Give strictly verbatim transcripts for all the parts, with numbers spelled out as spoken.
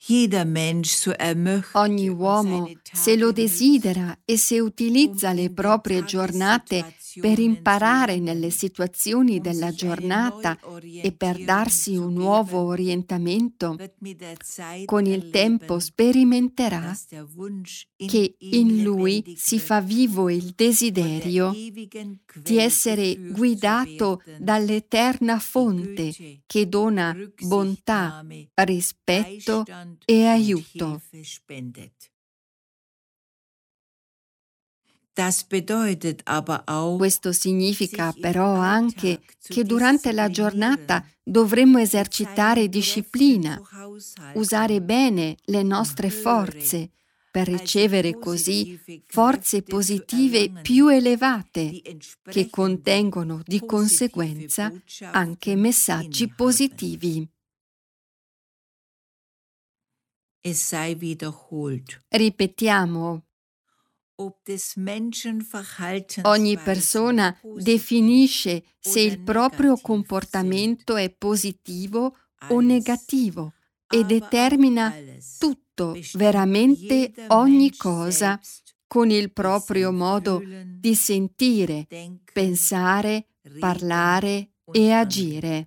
Ogni uomo, se lo desidera e se utilizza le proprie giornate per imparare nelle situazioni della giornata e per darsi un nuovo orientamento, con il tempo sperimenterà che in lui si fa vivo il desiderio di essere guidato dall'eterna fonte che dona bontà, rispetto e aiuto. Questo significa però anche che durante la giornata dovremmo esercitare disciplina, usare bene le nostre forze per ricevere così forze positive più elevate che contengono di conseguenza anche messaggi positivi. Ripetiamo. Ogni persona definisce se il proprio comportamento è positivo o negativo e determina tutto, veramente ogni cosa, con il proprio modo di sentire, pensare, parlare e agire.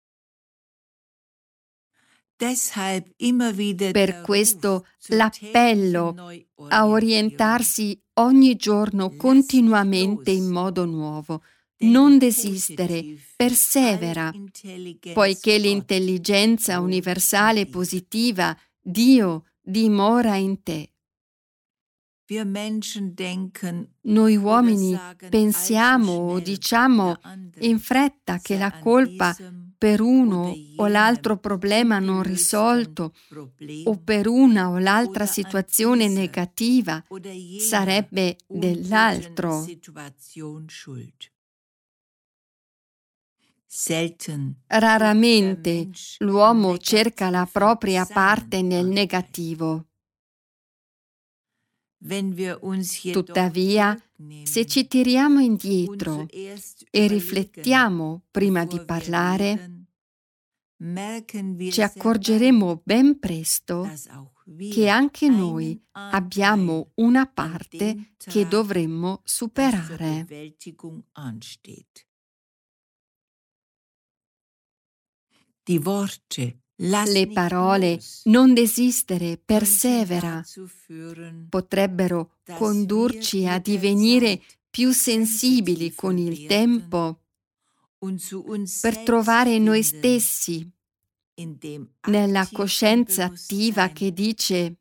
Per questo l'appello a orientarsi ogni giorno continuamente in modo nuovo, non desistere, persevera, poiché l'intelligenza universale positiva, Dio, dimora in te. Noi uomini pensiamo o diciamo in fretta che la colpa per uno o l'altro problema non risolto o per una o l'altra situazione negativa sarebbe dell'altro. Raramente l'uomo cerca la propria parte nel negativo. Tuttavia, se ci tiriamo indietro e riflettiamo prima di parlare, ci accorgeremo ben presto che anche noi abbiamo una parte che dovremmo superare. Le parole "non desistere, persevera" potrebbero condurci a divenire più sensibili con il tempo per trovare noi stessi nella coscienza attiva che dice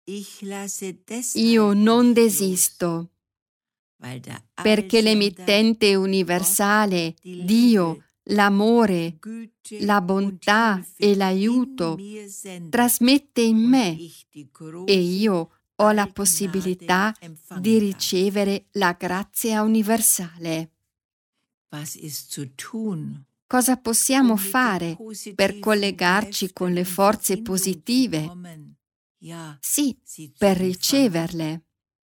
"Io non desisto", perché l'emittente universale, Dio, l'amore, la bontà e l'aiuto trasmette in me e io ho la possibilità di ricevere la grazia universale. Cosa possiamo fare per collegarci con le forze positive? Sì, per riceverle.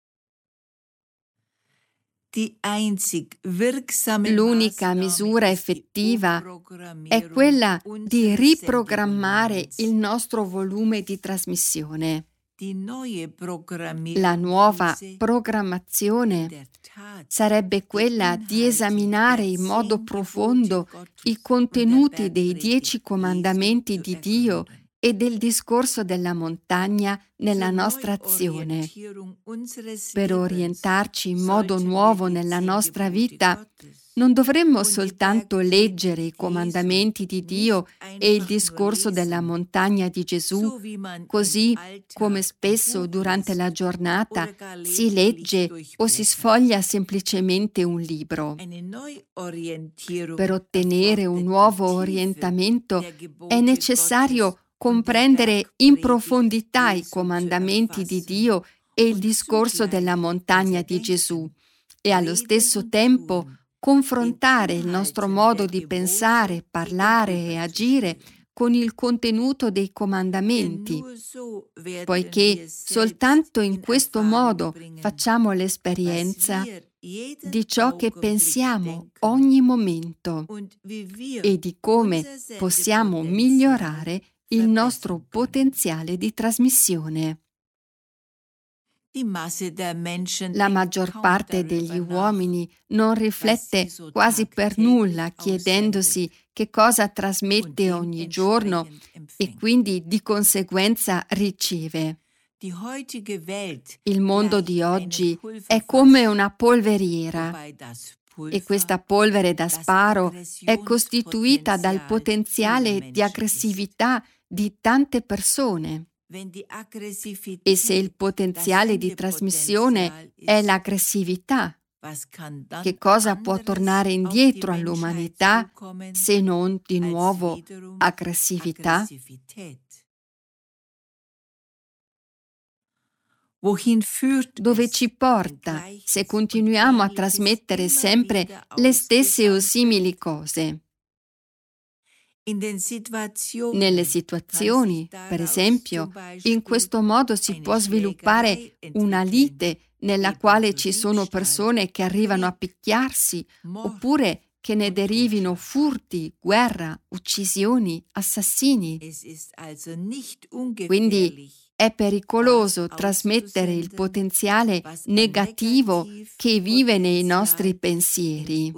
L'unica misura effettiva è quella di riprogrammare il nostro volume di trasmissione. La nuova programmazione sarebbe quella di esaminare in modo profondo i contenuti dei dieci comandamenti di Dio e del discorso della montagna nella nostra azione. Per orientarci in modo nuovo nella nostra vita, non dovremmo soltanto leggere i comandamenti di Dio e il discorso della montagna di Gesù, così come spesso durante la giornata si legge o si sfoglia semplicemente un libro. Per ottenere un nuovo orientamento è necessario comprendere in profondità i comandamenti di Dio e il discorso della montagna di Gesù e allo stesso tempo confrontare il nostro modo di pensare, parlare e agire con il contenuto dei comandamenti, poiché soltanto in questo modo facciamo l'esperienza di ciò che pensiamo ogni momento e di come possiamo migliorare il nostro potenziale di trasmissione. La maggior parte degli uomini non riflette quasi per nulla chiedendosi che cosa trasmette ogni giorno e quindi di conseguenza riceve. Il mondo di oggi è come una polveriera e questa polvere da sparo è costituita dal potenziale di aggressività di tante persone. E se il potenziale di trasmissione è l'aggressività, che cosa può tornare indietro all'umanità se non di nuovo aggressività? Dove ci porta se continuiamo a trasmettere sempre le stesse o simili cose? Nelle situazioni, per esempio, in questo modo si può sviluppare una lite nella quale ci sono persone che arrivano a picchiarsi, oppure che ne derivino furti, guerra, uccisioni, assassini. Quindi è pericoloso trasmettere il potenziale negativo che vive nei nostri pensieri.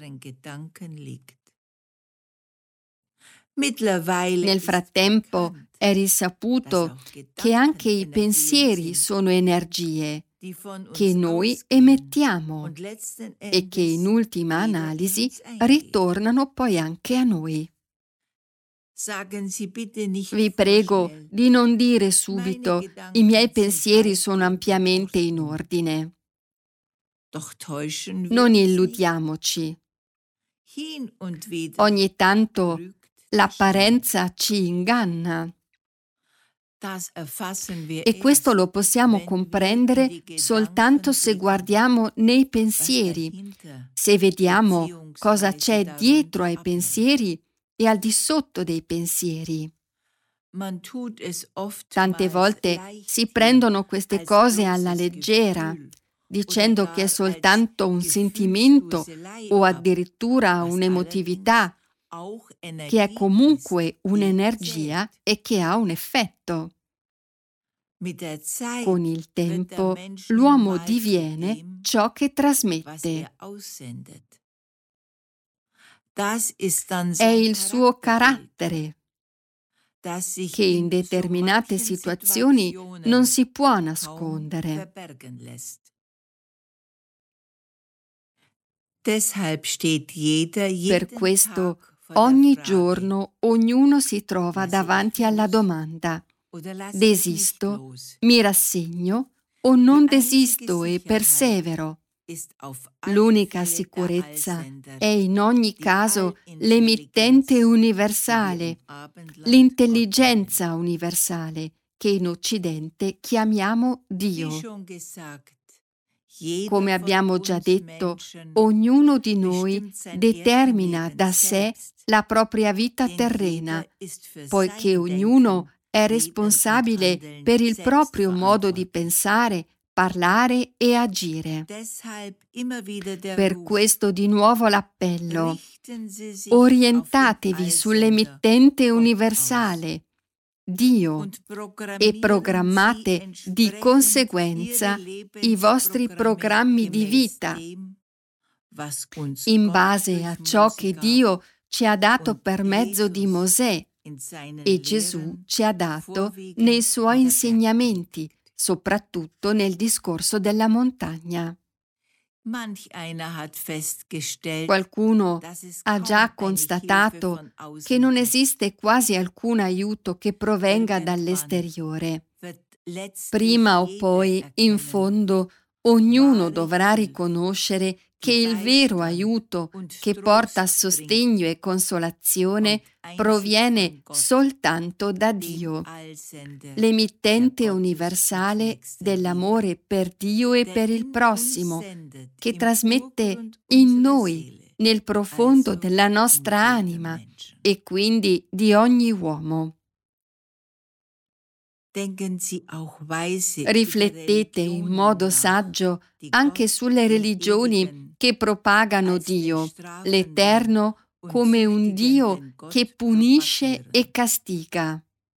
Nel frattempo è risaputo che anche i pensieri sono energie che noi emettiamo e che in ultima analisi ritornano poi anche a noi. Vi prego di non dire subito: i miei pensieri sono ampiamente in ordine. Non illudiamoci. Ogni tanto l'apparenza ci inganna. E questo lo possiamo comprendere soltanto se guardiamo nei pensieri, se vediamo cosa c'è dietro ai pensieri e al di sotto dei pensieri. Tante volte si prendono queste cose alla leggera, dicendo che è soltanto un sentimento o addirittura un'emotività, che è comunque un'energia e che ha un effetto. Con il tempo l'uomo diviene ciò che trasmette. È il suo carattere che in determinate situazioni non si può nascondere. Per questo ogni giorno ognuno si trova davanti alla domanda: desisto, mi rassegno o non desisto e persevero? L'unica sicurezza è in ogni caso l'emittente universale, l'intelligenza universale, che in Occidente chiamiamo Dio. Come abbiamo già detto, ognuno di noi determina da sé la propria vita terrena, poiché ognuno è responsabile per il proprio modo di pensare, parlare e agire. Per questo di nuovo l'appello: orientatevi sull'emittente universale, Dio, e programmate di conseguenza i vostri programmi di vita in base a ciò che Dio ci ha dato per mezzo di Mosè e Gesù ci ha dato nei suoi insegnamenti, soprattutto nel discorso della montagna. Qualcuno ha già constatato che non esiste quasi alcun aiuto che provenga dall'esteriore. Prima o poi, in fondo, ognuno dovrà riconoscere che il vero aiuto che porta sostegno e consolazione proviene soltanto da Dio, l'emittente universale dell'amore per Dio e per il prossimo, che trasmette in noi, nel profondo della nostra anima e quindi di ogni uomo. Riflettete in modo saggio anche sulle religioni che propagano Dio, l'Eterno, come un Dio che punisce e castiga.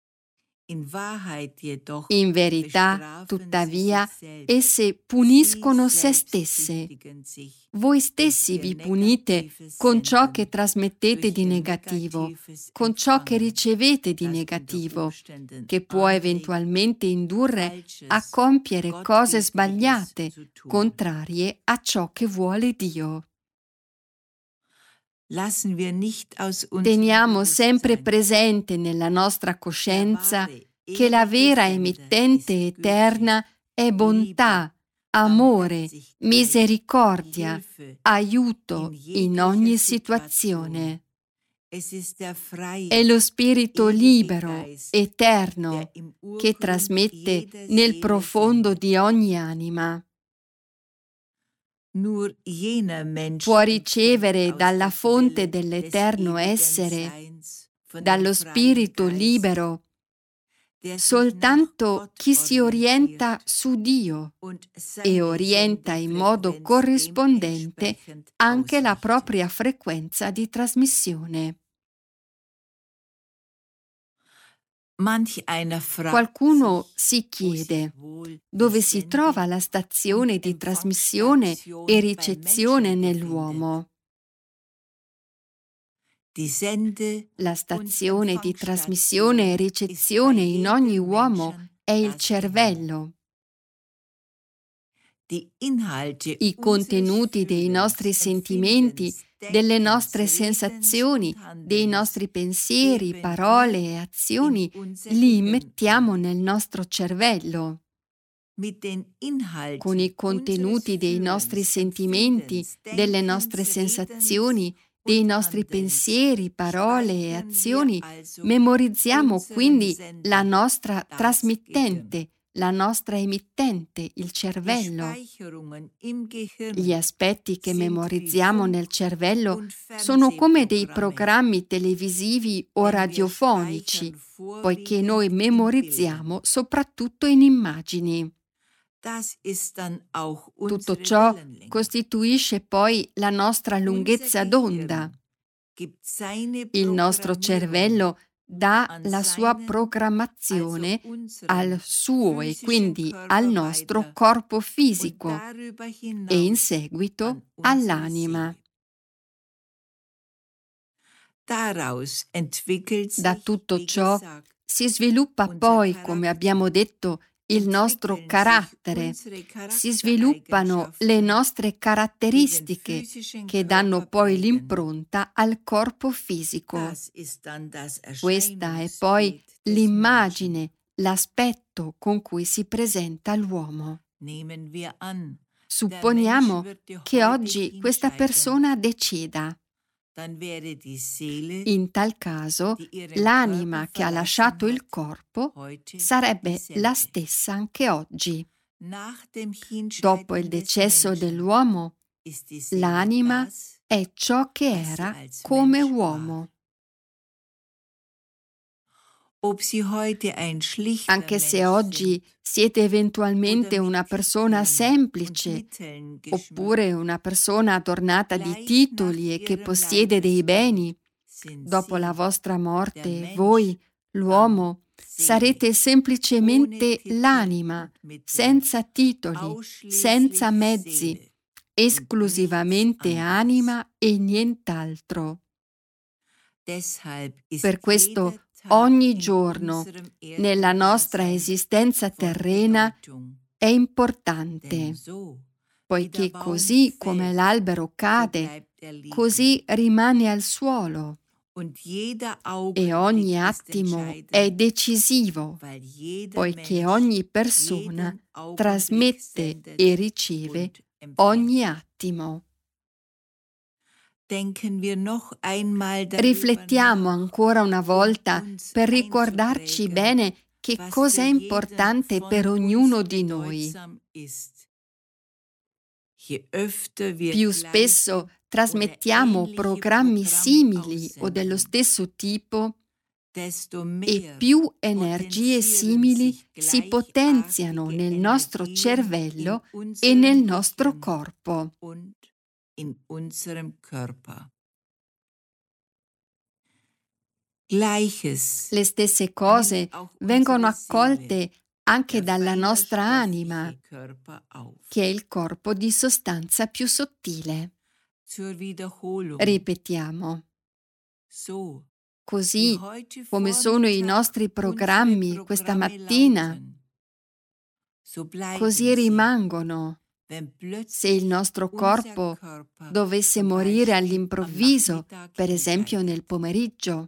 In verità, tuttavia, esse puniscono se stesse. Voi stessi vi punite con ciò che trasmettete di negativo, con ciò che ricevete di negativo, che può eventualmente indurre a compiere cose sbagliate, contrarie a ciò che vuole Dio. Teniamo sempre presente nella nostra coscienza che la vera emittente eterna è bontà, amore, misericordia, aiuto in ogni situazione. È lo Spirito libero, eterno, che trasmette nel profondo di ogni anima. Può ricevere dalla fonte dell'eterno essere, dallo Spirito libero, soltanto chi si orienta su Dio e orienta in modo corrispondente anche la propria frequenza di trasmissione. Qualcuno si chiede dove si trova la stazione di trasmissione e ricezione nell'uomo. La stazione di trasmissione e ricezione in ogni uomo è il cervello. I contenuti dei nostri sentimenti, delle nostre sensazioni, dei nostri pensieri, parole e azioni li immettiamo nel nostro cervello. Con i contenuti dei nostri sentimenti, delle nostre sensazioni, dei nostri pensieri, parole e azioni, memorizziamo quindi la nostra trasmittente, la nostra emittente, il cervello. Gli aspetti che memorizziamo nel cervello sono come dei programmi televisivi o radiofonici, poiché noi memorizziamo soprattutto in immagini. Tutto ciò costituisce poi la nostra lunghezza d'onda. Il nostro cervello dà la sua programmazione al suo e quindi al nostro corpo fisico e in seguito all'anima. Da tutto ciò si sviluppa poi, come abbiamo detto, il nostro carattere, si sviluppano le nostre caratteristiche che danno poi l'impronta al corpo fisico. Questa è poi l'immagine, l'aspetto con cui si presenta l'uomo. Supponiamo che oggi questa persona decida. In tal caso, l'anima che ha lasciato il corpo sarebbe la stessa anche oggi. Dopo il decesso dell'uomo, l'anima è ciò che era come uomo. Anche se oggi siete eventualmente una persona semplice, oppure una persona adornata di titoli e che possiede dei beni, dopo la vostra morte, voi, l'uomo, sarete semplicemente l'anima, senza titoli, senza mezzi, esclusivamente anima e nient'altro. Per questo, ogni giorno nella nostra esistenza terrena è importante, poiché così come l'albero cade, così rimane al suolo. E ogni attimo è decisivo, poiché ogni persona trasmette e riceve ogni attimo. Riflettiamo ancora una volta per ricordarci bene che cosa è importante per ognuno di noi. Più spesso trasmettiamo programmi simili o dello stesso tipo e più energie simili si potenziano nel nostro cervello e nel nostro corpo. Le stesse cose vengono accolte anche dalla nostra anima, che è il corpo di sostanza più sottile. Ripetiamo. Così come sono i nostri programmi questa mattina, così rimangono. Se il nostro corpo dovesse morire all'improvviso, per esempio nel pomeriggio,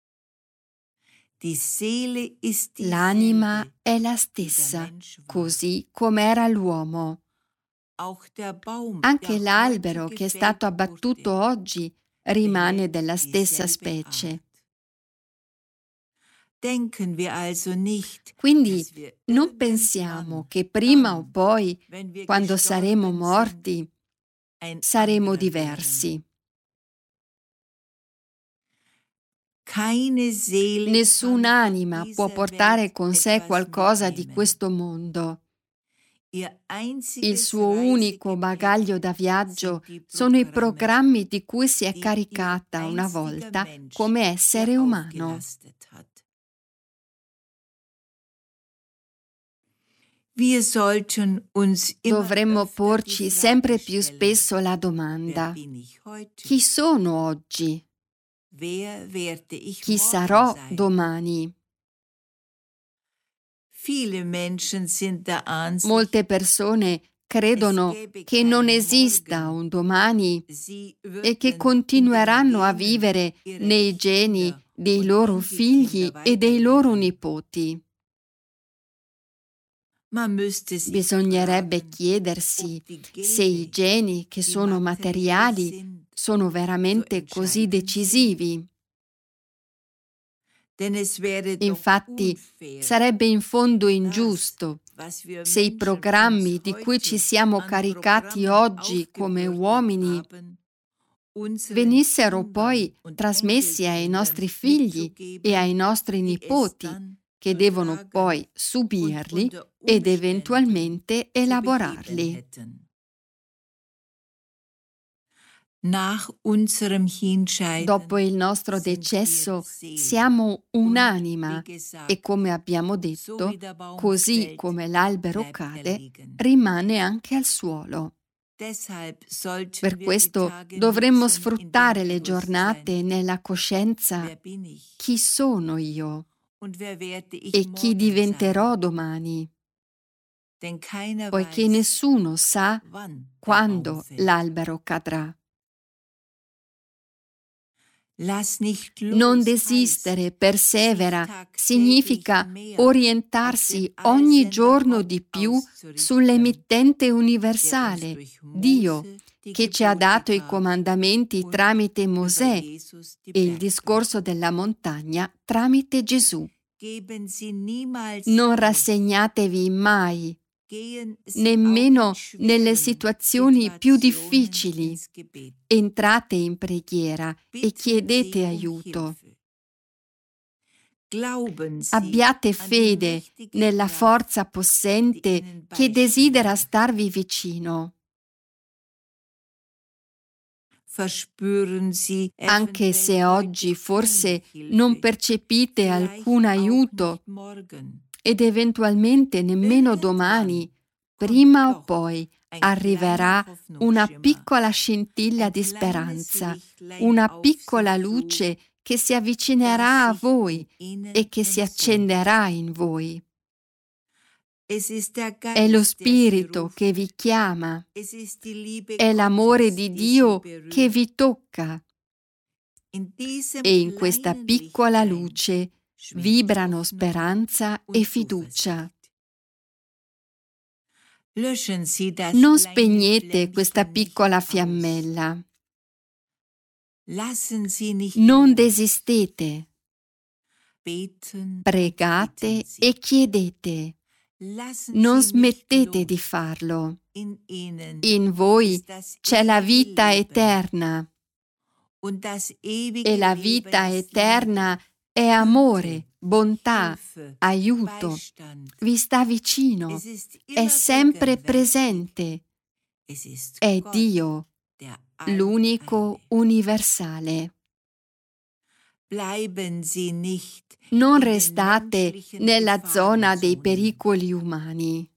l'anima è la stessa, così come era l'uomo. Anche l'albero che è stato abbattuto oggi rimane della stessa specie. Quindi non pensiamo che prima o poi, quando saremo morti, saremo diversi. Nessun'anima può portare con sé qualcosa di questo mondo. Il suo unico bagaglio da viaggio sono i programmi di cui si è caricata una volta come essere umano. Dovremmo porci sempre più spesso la domanda: chi sono oggi? Chi sarò domani? Molte persone credono che non esista un domani e che continueranno a vivere nei geni dei loro figli e dei loro nipoti. Bisognerebbe chiedersi se i geni che sono materiali sono veramente così decisivi. Infatti, sarebbe in fondo ingiusto se i programmi di cui ci siamo caricati oggi come uomini venissero poi trasmessi ai nostri figli e ai nostri nipoti, che devono poi subirli ed eventualmente elaborarli. Dopo il nostro decesso siamo un'anima e, come abbiamo detto, così come l'albero cade, rimane anche al suolo. Per questo dovremmo sfruttare le giornate nella coscienza: chi sono io e chi diventerò domani? Poiché nessuno sa quando l'albero cadrà. Non desistere, persevera, significa orientarsi ogni giorno di più sull'emittente universale, Dio, che ci ha dato i comandamenti tramite Mosè e il discorso della montagna tramite Gesù. Non rassegnatevi mai, nemmeno nelle situazioni più difficili. Entrate in preghiera e chiedete aiuto. Abbiate fede nella forza possente che desidera starvi vicino. Anche se oggi forse non percepite alcun aiuto ed eventualmente nemmeno domani, prima o poi arriverà una piccola scintilla di speranza, una piccola luce che si avvicinerà a voi e che si accenderà in voi. È lo Spirito che vi chiama, è l'amore di Dio che vi tocca. E in questa piccola luce vibrano speranza e fiducia. Non spegnete questa piccola fiammella. Non desistete. Pregate e chiedete. Non smettete di farlo. In voi c'è la vita eterna. E la vita eterna è amore, bontà, aiuto. Vi sta vicino, è sempre presente. È Dio, l'unico universale. Non restate nella zona dei pericoli umani.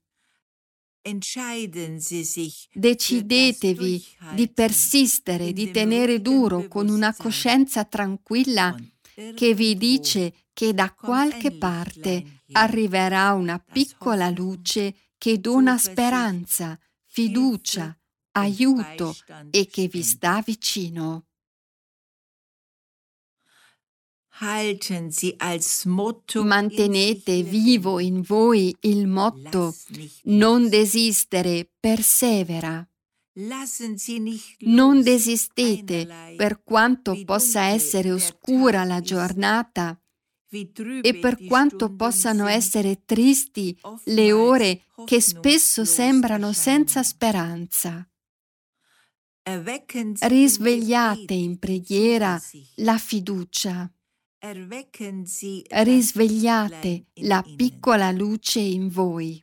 Decidetevi di persistere, di tenere duro con una coscienza tranquilla che vi dice che da qualche parte arriverà una piccola luce che dona speranza, fiducia, aiuto e che vi sta vicino. Mantenete vivo in voi il motto non desistere, persevera. Non desistete per quanto possa essere oscura la giornata e per quanto possano essere tristi le ore che spesso sembrano senza speranza. Risvegliate in preghiera la fiducia. Risvegliate la piccola luce in voi.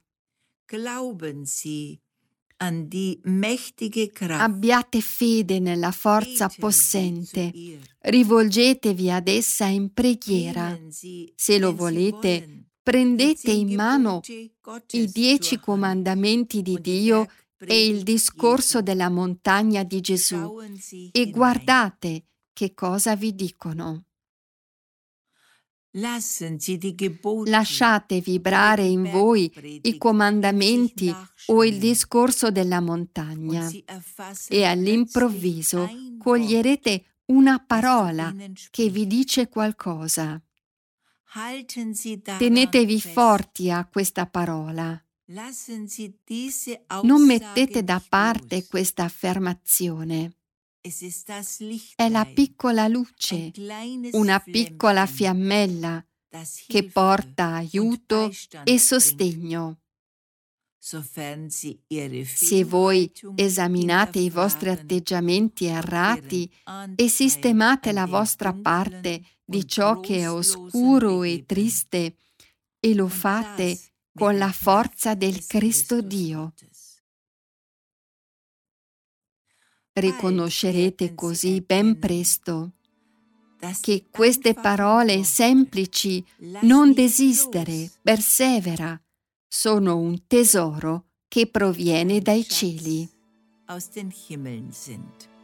Abbiate fede nella forza possente. Rivolgetevi ad essa in preghiera. Se lo volete, prendete in mano i dieci comandamenti di Dio e il discorso della montagna di Gesù e guardate che cosa vi dicono. Lasciate vibrare in voi i comandamenti o il discorso della montagna e all'improvviso coglierete una parola che vi dice qualcosa. Tenetevi forti a questa parola. Non mettete da parte questa affermazione. È la piccola luce, una piccola fiammella che porta aiuto e sostegno. Se voi esaminate i vostri atteggiamenti errati e sistemate la vostra parte di ciò che è oscuro e triste, e lo fate con la forza del Cristo Dio, riconoscerete così ben presto che queste parole semplici, non desistere, persevera, sono un tesoro che proviene dai cieli.